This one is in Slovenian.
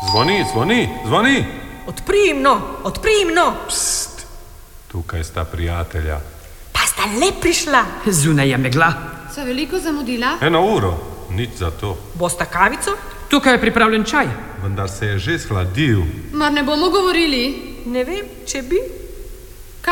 Zvoni. Odprimno. Pst, tukaj sta prijatelja. Pa sta le prišla. Zunaj je megla. So veliko zamudila? 1 uro, nič za to. Bosta kavico? Tukaj je pripravljen čaj. Vendar se je že shladil. Mar ne bomo govorili? Ne vem, če bi.